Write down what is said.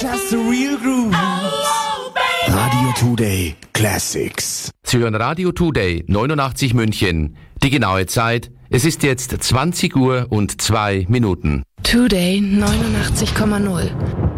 just the real groove. Radio Today Classics. Sie hören Radio Today 89 München. Die genaue Zeit, es ist jetzt 20 Uhr und 2 Minuten. Today 89,0.